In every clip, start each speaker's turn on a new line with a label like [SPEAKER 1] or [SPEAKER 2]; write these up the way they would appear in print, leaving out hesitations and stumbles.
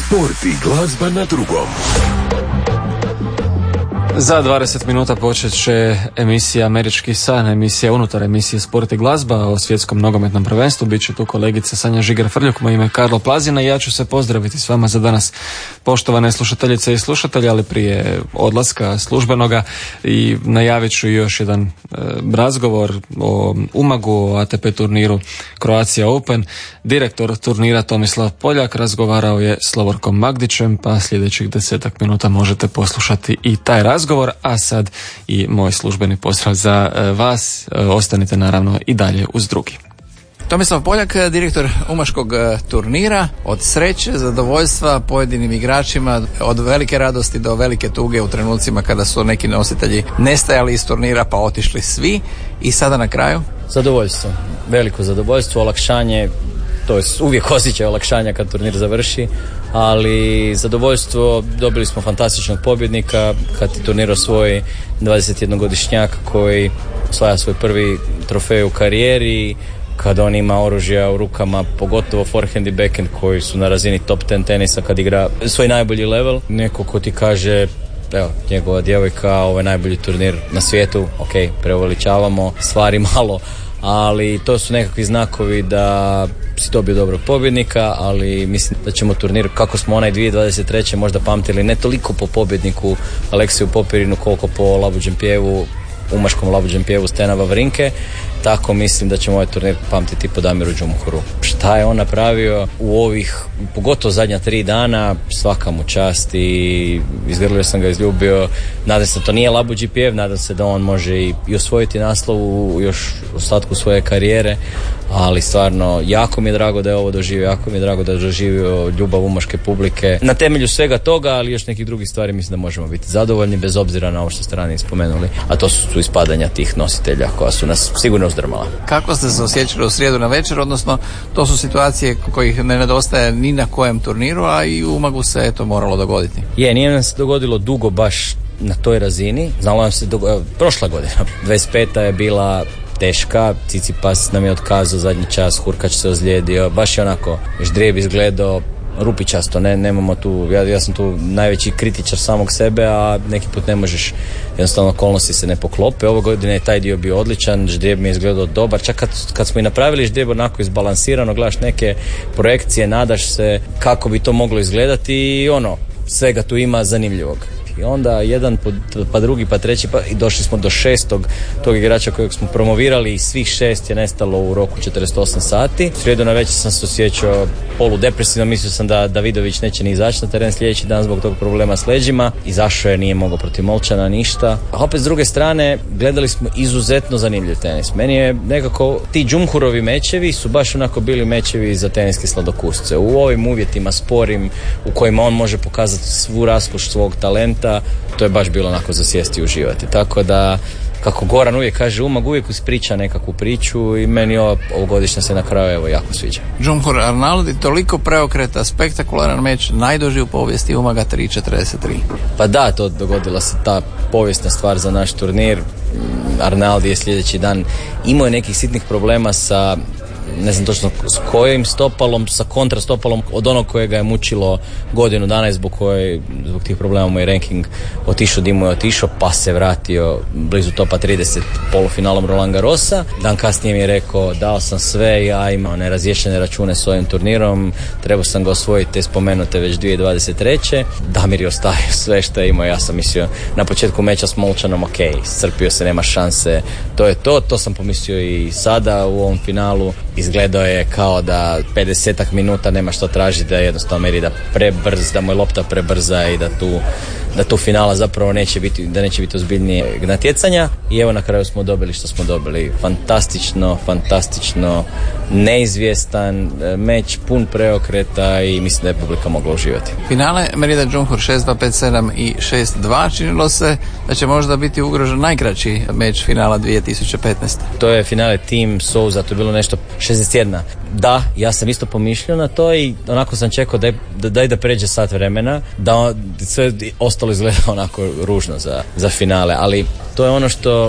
[SPEAKER 1] Sport i glazba na drugom.
[SPEAKER 2] Za 20 minuta počet će emisija Američki san, emisija unutar emisije Sport i glazba o svjetskom nogometnom prvenstvu. Biće tu kolegica Sanja Žigar-Frljuk, moje ime Karlo Plazina i ja ću se pozdraviti s vama za danas, poštovane slušateljice i slušatelji, ali prije odlaska službenoga i najavit ću još jedan razgovor o Umagu, o ATP turniru Croatia Open. Direktor turnira Tomislav Poljak razgovarao je s Lovorkom Magdićem, pa sljedećih 10 minuta možete poslušati i taj razgovor, a sad i moj službeni pozdrav za vas. Ostanite naravno i dalje uz drugi.
[SPEAKER 3] Tomislav Poljak, direktor umaškog turnira, od sreće, zadovoljstva pojedinim igračima, od velike radosti do velike tuge u trenucima kada su neki nositelji nestajali iz turnira pa otišli svi, i sada na kraju?
[SPEAKER 4] Zadovoljstvo, veliko zadovoljstvo, olakšanje, to je uvijek osjećaj olakšanja kad turnir završi, ali zadovoljstvo, dobili smo fantastičnog pobjednika, kad ti turnir osvoji 21-godišnjak koji osvaja svoj prvi trofej u karijeri, kad on ima oružja u rukama, pogotovo forehand i backhand koji su na razini top 10 tenisa kad igra svoj najbolji level. Neko ko ti kaže, evo, njegova djevojka, ovo je najbolji turnir na svijetu, ok, preuveličavamo stvari malo, ali to su nekakvi znakovi da si dobio dobrog pobjednika, ali mislim da ćemo turnir, kako smo onaj 2023. možda pamtili, ne toliko po pobjedniku Aleksiju Popirinu koliko po labuđem pjevu, umaškom labuđem pjevu Stena Wawrinke, tako mislim da ćemo ovaj turnir pamtiti po Damiru Džumhuru. Šta je on napravio u ovih, pogotovo zadnja 3 dana, svaka mu čast i izgrlio sam ga, izljubio. Nadam se da to nije labuđi pjev, nadam se da on može i osvojiti naslov u još ostatku svoje karijere, ali stvarno jako mi je drago da je ovo doživio, jako mi je drago da je doživio ljubav umaške publike. Na temelju svega toga, ali još nekih drugih stvari, mislim da možemo biti zadovoljni bez obzira na ovo što ste ranije spomenuli, a to su ispadanja tih nositelja koja su nas sigurno uzdrmala.
[SPEAKER 3] Kako ste se osjećali u srijedu na večer, odnosno to su situacije kojih ne nedostaje ni na kojem turniru, a i u Umagu se to moralo dogoditi?
[SPEAKER 4] Nije nam se dogodilo dugo baš na toj razini, znalo nam se prošla godina, 25. je bila teška, Tsitsipas nam je otkazao zadnji čas, Hurkač se ozlijedio, baš je onako ždrijeb izgledao rupičasto, nemamo tu, ja sam tu najveći kritičar samog sebe, a neki put ne možeš, jednostavno okolnosti se ne poklope. Ove godine je taj dio bio odličan, ždrijeb mi je izgledao dobar, čak kad smo i napravili ždrijeb onako izbalansirano, gledaš neke projekcije, nadaš se kako bi to moglo izgledati i svega tu ima zanimljivog. I onda jedan, pa drugi, pa treći, pa i došli smo do 6. tog igrača kojeg smo promovirali i svih 6 je nestalo u roku 48 sati. Srijedu na večer sam se osjećao poludepresivno, mislio sam da Davidović neće ni izaći na teren sljedeći dan zbog tog problema s leđima. Izašao je, nije mogao protiv Molčana ništa. A opet s druge strane gledali smo izuzetno zanimljiv tenis. Meni je nekako, ti Džumhurovi mečevi su baš onako bili mečevi za teniske sladokusce. U ovim uvjetima sporim u kojima on može pokazati svu raskoš svog talenta, to je baš bilo onako za sjesti i uživati. Tako da, kako Goran uvijek kaže, Umag uvijek ispriča nekakvu priču i meni ovogodišnja se na kraju evo jako sviđa.
[SPEAKER 3] Džumhur Arnaldi, toliko preokreta, spektakularan meč, najduži u povijesti Umaga, 3:43.
[SPEAKER 4] Pa da, to dogodila se ta povijesna stvar za naš turnir. Arnaldi je sljedeći dan imao je nekih sitnih problema sa, ne znam točno s kojim stopalom, sa kontrastopalom od onog kojega je mučilo godinu dana i zbog tih problema mu je ranking otišao di mu je otišao, pa se vratio blizu topa 30 polufinalom Roland Garrosa. Dan kasnije mi je rekao, dao sam sve, ja imao nerazriješene račune s ovim turnirom, trebao sam ga osvojiti te spomenute već 2023. Damir je ostavio sve što je imao, ja sam mislio na početku meča s Molčanom, ok, iscrpio se, nema šanse, to je to sam pomislio i sada u ovom finalu. Izgledao je kao da 50 minuta nema što tražiti, da jednostavno meri da prebrz, da mu je lopta prebrza i da tu finala zapravo neće biti ozbiljnijeg natjecanja. I evo na kraju smo dobili što smo dobili. Fantastično, neizvjestan meč, pun preokreta i mislim da je publika mogla uživati.
[SPEAKER 3] Finale Merida Džumhur 6-2, 5-7 i 6-2. Činilo se da će možda biti ugrožen najkraći meč finala 2015.
[SPEAKER 4] To je finale Team Souza, to je bilo nešto 61. Da, ja sam isto pomišljao na to i onako sam čekao da pređe sat vremena, da sve ostalo izgleda onako ružno za finale, ali to je ono što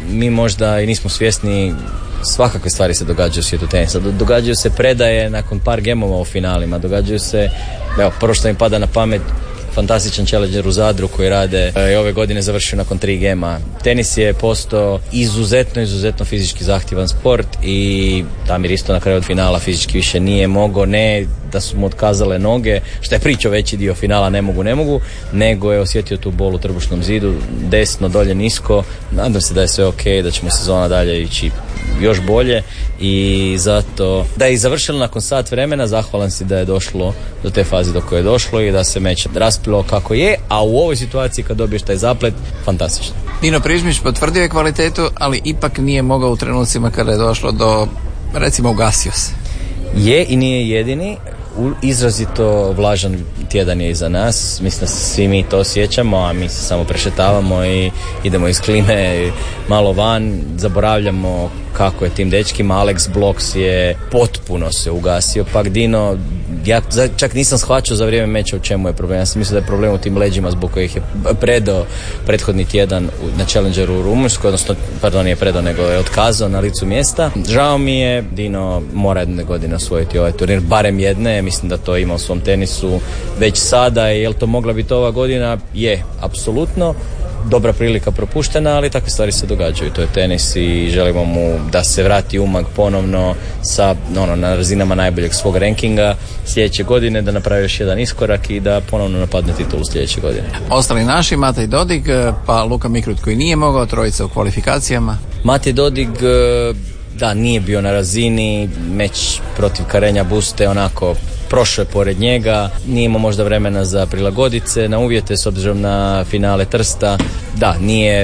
[SPEAKER 4] mi možda i nismo svjesni, svakakve stvari se događaju u svijetu tenisa. Događaju se predaje nakon par gemova u finalima, događaju se, evo, prvo što mi pada na pamet, fantastičan challenger u Zadru koji rade i ove godine završio nakon 3 gema. Tenis je postao izuzetno fizički zahtjevan sport i Damir isto na kraju od finala fizički više nije mogao, ne da su mu otkazale noge, što je pričao veći dio finala ne mogu, nego je osjetio tu bol u trbušnom zidu, desno, dolje, nisko. Nadam se da je sve ok, da ćemo sezona dalje ići još bolje i zato da je završilo nakon sat vremena, zahvalan si da je došlo do te faze do koje je došlo i da se meč raspilo kako je, a u ovoj situaciji kad dobiješ taj zaplet, fantastično.
[SPEAKER 3] Dino Prižmić potvrdio je kvalitetu, ali ipak nije mogao u trenucima kada je došlo do, recimo, ugasio se.
[SPEAKER 4] Je i nije jedini. Izrazito vlažan tjedan je iza nas, mislim da svi mi to osjećamo, a mi se samo prešetavamo i idemo iz klime malo van, zaboravljamo kako je tim dečkima. Alex Bloks je potpuno se ugasio, pak Dino, ja čak nisam shvaćao za vrijeme meča u čemu je problem. Ja sam mislio da je problem u tim leđima zbog kojih je predao prethodni tjedan na Challengeru u Rumunjskoj, odnosno, pardon, nije predao, nego je otkazao na licu mjesta. Žao mi je, Dino mora jedne godine osvojiti ovaj turnir, barem jedne, mislim da to ima u svom tenisu već sada. Je li to mogla biti ova godina? Je, apsolutno. Dobra prilika propuštena, ali takve stvari se događaju. To je tenis i želimo mu da se vrati Umag ponovno sa, na razinama najboljeg svog rankinga sljedeće godine, da napravi još jedan iskorak i da ponovno napadne titulu sljedeće godine.
[SPEAKER 3] Ostali naši, Matej Dodig, pa Luka Mikrut koji nije mogao, trojica u kvalifikacijama.
[SPEAKER 4] Matej Dodig, da, nije bio na razini, meč protiv Karenja Buste onako prošao je pored njega, nije imao možda vremena za prilagoditi se na uvjete s obzirom na finale Trsta. Da, nije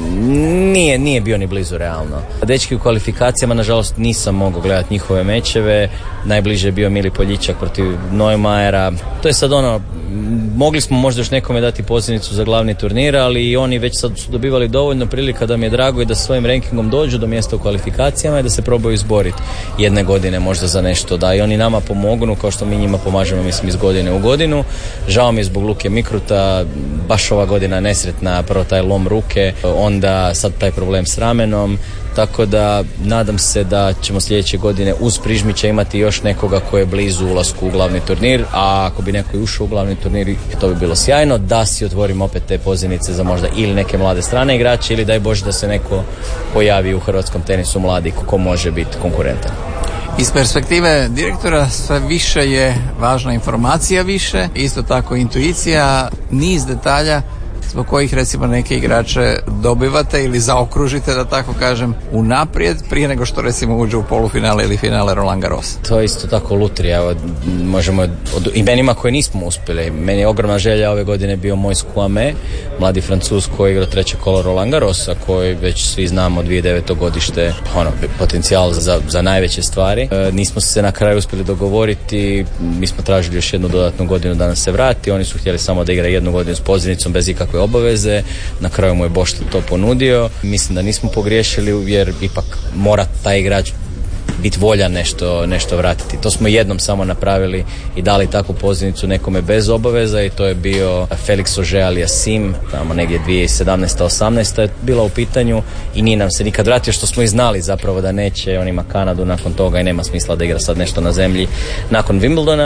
[SPEAKER 4] bio ni blizu realno. Dečki u kvalifikacijama, nažalost, nisam mogao gledati njihove mečeve. Najbliže je bio Mili Poljičak protiv Neumajera. To je sad mogli smo možda još nekome dati pozivnicu za glavni turnir, ali i oni već sad su dobivali dovoljno prilika da mi je drago i da svojim rankingom dođu do mjesta u kvalifikacijama i da se probaju izboriti jedne godine možda za nešto, da i oni nama pomognu kao što mi njima pomažemo, mislim, iz godine u godinu. Žao mi je zbog Luke Mikruta, baš ova godina nesretna, prvo taj lom ruke, onda sad taj problem s ramenom, tako da nadam se da ćemo sljedeće godine uz Prižmića imati još nekoga ko je blizu ulasku u glavni turnir, a ako bi neko ušao u glavni turnir, to bi bilo sjajno, da si otvorimo opet te pozivnice za možda ili neke mlade strane igrače ili daj Bože da se neko pojavi u hrvatskom tenisu mladi ko može biti konkurentan.
[SPEAKER 3] Iz perspektive direktora sve više je važna informacija više, isto tako intuicija, niz detalja zbog kojih recimo neke igrače dobivate ili zaokružite, da tako kažem, unaprijed prije nego što recimo uđe u polufinale ili finale Roland Garros.
[SPEAKER 4] To je isto tako lutrija. Možemo od imenima koje nismo uspjeli. Meni je ogromna želja ove godine bio Moise Kouame, mladi Francuz koji igra 3. kolo Roland Garrosa, koji već svi znamo 2009. godište, potencijal za najveće stvari. Nismo se na kraju uspjeli dogovoriti, mi smo tražili još jednu dodatnu godinu da nas se vrati, oni su htjeli samo da igra jednu godinu s pozivnicom bez ikakve obaveze, na kraju mu je Bošta to ponudio. Mislim da nismo pogriješili jer ipak mora taj igrač biti voljan nešto vratiti. To smo jednom samo napravili i dali takvu pozivnicu nekome bez obaveza i to je bio Felix Auger-Aliassime, tamo negdje 2017-18 je bila u pitanju i nije nam se nikad vratio, što smo i znali zapravo da neće, on ima Kanadu nakon toga i nema smisla da igra sad nešto na zemlji nakon Wimbledona,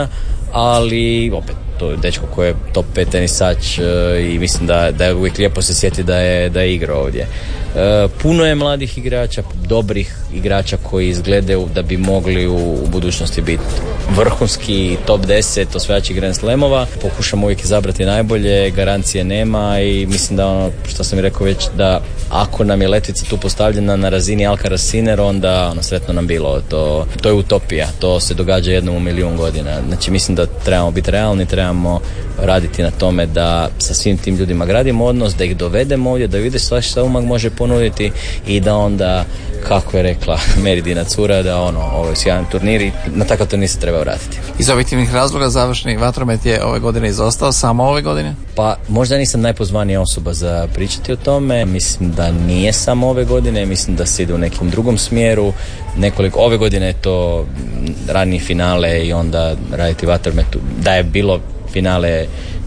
[SPEAKER 4] ali opet to je dečko koji je top 5 tenisač i mislim da je uvijek lijepo se sjeti da je igrao ovdje. Puno je mladih igrača, dobrih igrača koji izgledaju da bi mogli u budućnosti biti vrhunski top 10 osvajači Grand Slamova. Pokušamo uvijek izabrati najbolje, garancije nema i mislim da što sam i rekao već, da ako nam je letvica tu postavljena na razini Alcaraz Sinner, onda sretno nam bilo. To je utopija, to se događa jednom u milijun godina. Znači mislim da trebamo biti realni, trebamo raditi na tome da sa svim tim ljudima gradimo odnos, da ih dovedemo ovdje, da vide šta Umag može ponuditi i da onda, kako je rekla Meridina cura, da ovo je sjajan turnir i na takav turnir se treba vratiti.
[SPEAKER 3] Iz objektivnih razloga završni vatromet je ove godine izostao, samo ove godine?
[SPEAKER 4] Pa možda nisam najpozvanija osoba za pričati o tome, mislim da nije samo ove godine, mislim da se ide u nekom drugom smjeru. Ove godine je to ranije finale i onda raditi vatrometu, da je bilo finale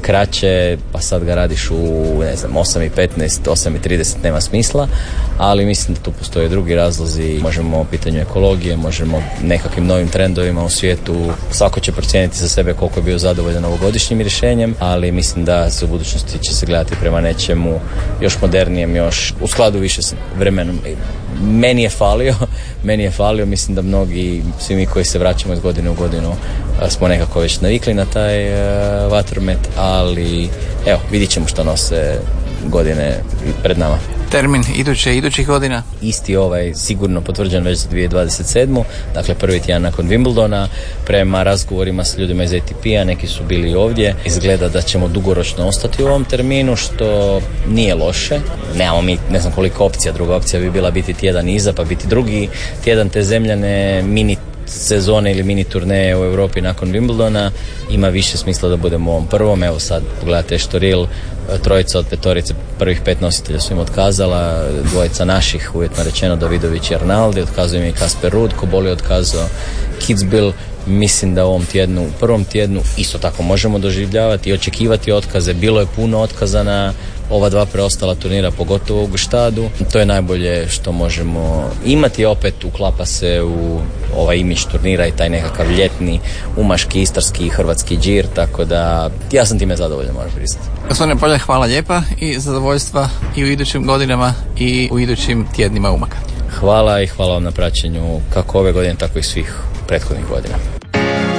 [SPEAKER 4] kraće, pa sad ga radiš u, ne znam, 8:15, 8:30, nema smisla, ali mislim da tu postoje drugi razlozi. Možemo o pitanju ekologije, možemo nekakvim novim trendovima u svijetu. Svako će procijeniti za sebe koliko je bio zadovoljan ovogodišnjim rješenjem, ali mislim da se u budućnosti će se gledati prema nečemu još modernijem, još u skladu više s vremenom. Meni je falio, mislim da mnogi, svi mi koji se vraćamo iz godine u godinu, smo nekako već navikli na taj vatermet, ali evo, vidit ćemo što nose godine pred nama.
[SPEAKER 3] Termin idućih godina?
[SPEAKER 4] Isti sigurno potvrđen već za 2027. Dakle, prvi tjedan nakon Wimbledona. Prema razgovorima s ljudima iz ATP-a, neki su bili ovdje. Izgleda da ćemo dugoročno ostati u ovom terminu, što nije loše. Nemamo mi, ne znam koliko opcija. Druga opcija bi bila biti tjedan iza, pa biti drugi tjedan te zemljane mini sezone ili mini turneje u Europi nakon Wimbledona. Ima više smisla da budemo u ovom prvom. Evo sad pogledate Štoril, trojica od petorice, prvih 5 nositelja su im otkazala, dvojica naših, uvjetno rečeno Davidović i Arnaldi, otkazuje mi i Kasper Ruud, Koboli je otkazao Kitzbühel. Mislim da u ovom tjednu, u prvom tjednu isto tako možemo doživljavati i očekivati otkaze. Bilo je puno otkaza na ova dva preostala turnira, pogotovo u Gštadu. To je najbolje što možemo imati. Opet uklapa se u ovaj imidž turnira i taj nekakav ljetni umaški, istarski i hrvatski džir, tako da ja sam time zadovoljan, moram priznati.
[SPEAKER 3] Gospodine Poljak, hvala lijepa i zadovoljstva i u idućim godinama i u idućim tjednima umaka.
[SPEAKER 4] Hvala i hvala vam na praćenju kako ove godine, tako i svih prethodnih godina.